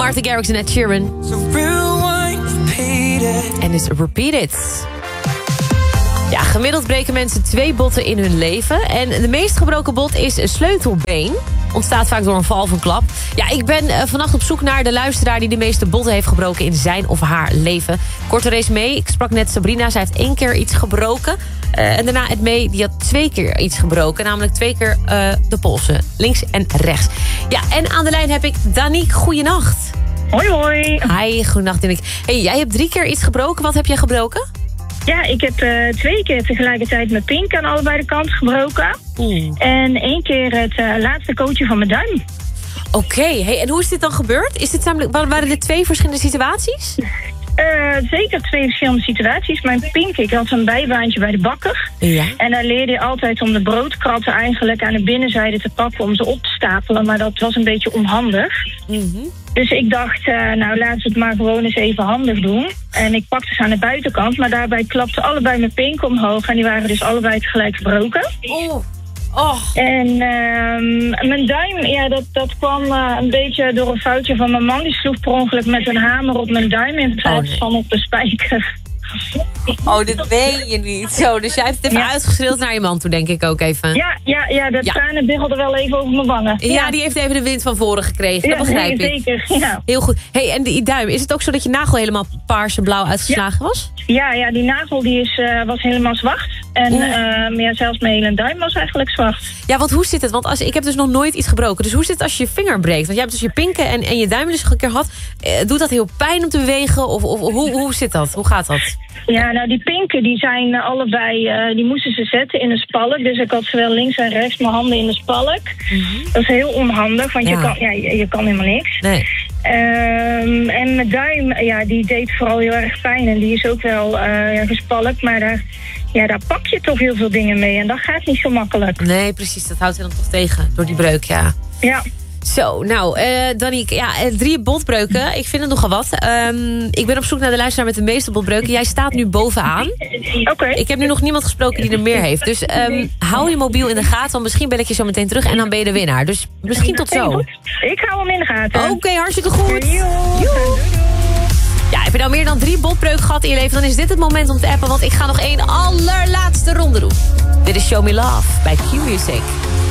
Martha Garrix en Ed Sheeran. En is Repeat It. Ja, gemiddeld breken mensen 2 botten in hun leven. En de meest gebroken bot is een sleutelbeen. Ontstaat vaak door een val of een klap. Ja, ik ben vannacht op zoek naar de luisteraar die de meeste botten heeft gebroken in zijn of haar leven. Korte race mee. Ik sprak net Sabrina. Zij heeft 1 keer iets gebroken. En daarna het mee, die had 2 keer iets gebroken. Namelijk 2 keer de polsen. Links en rechts. Ja, en aan de lijn heb ik Danique. Goeienacht. Hoi, hoi. Hi, goeienacht Danique. Hey, jij hebt 3 keer iets gebroken. Wat heb jij gebroken? Ja, ik heb 2 keer tegelijkertijd mijn pink aan allebei de kanten gebroken. En 1 keer het laatste kootje van mijn duim. Oké, hey, en hoe is dit dan gebeurd? Is dit namelijk, waren dit 2 verschillende situaties? Zeker 2 verschillende situaties. Mijn pink, ik had een bijbaantje bij de bakker. Ja. En daar leerde je altijd om de broodkratten eigenlijk aan de binnenzijde te pakken om ze op te stapelen. Maar dat was een beetje onhandig. Dus ik dacht, nou laten we het maar gewoon eens even handig doen. En ik pakte ze aan de buitenkant, maar daarbij klapten allebei mijn pink omhoog. En die waren dus allebei tegelijk gebroken. En mijn duim, ja, dat kwam een beetje door een foutje van mijn man. Die sloeg per ongeluk met een hamer op mijn duim in plaats van op de spijker. Oh, dit weet je niet. Zo, dus jij hebt het even uitgeschreeuwd naar je man toe, denk ik ook even. Ja, de tranen biggelden wel even over mijn wangen. Ja, die heeft even de wind van voren gekregen, dat begrijp ik. Zeker, ja. Heel goed. Hey, en die duim, is het ook zo dat je nagel helemaal paars en blauw uitgeslagen was? Ja, die nagel die was helemaal zwart. En zelfs mijn hele duim was eigenlijk zwart. Ja, want hoe zit het? Want ik heb dus nog nooit iets gebroken. Dus hoe zit het als je je vinger breekt? Want jij hebt dus je pinken en je duim dus een keer gehad. Doet dat heel pijn om te bewegen? Of hoe zit dat? Hoe gaat dat? Ja, nou die pinken die zijn allebei, die moesten ze zetten in een spalk. Dus ik had zowel links en rechts mijn handen in de spalk. Dat is heel onhandig, want je kan helemaal niks. Nee. En mijn duim, die deed vooral heel erg pijn. En die is ook wel gespalkt, maar daar pak je toch heel veel dingen mee. En dat gaat niet zo makkelijk. Nee, precies. Dat houdt je dan toch tegen door die breuk, ja. Ja. Zo, nou, Danique, 3 botbreuken. Ik vind het nogal wat. Ik ben op zoek naar de luisteraar met de meeste botbreuken. Jij staat nu bovenaan. Oké. Ik heb nu nog niemand gesproken die er meer heeft. Dus hou je mobiel in de gaten, want misschien bel ik je zo meteen terug en dan ben je de winnaar. Dus misschien tot zo. Ik hou hem in de gaten. Oké, hartstikke goed. Ja, heb je nou meer dan 3 botbreuken gehad in je leven, dan is dit het moment om te appen, want ik ga nog 1 allerlaatste ronde doen. Dit is Show Me Love bij Q-Music.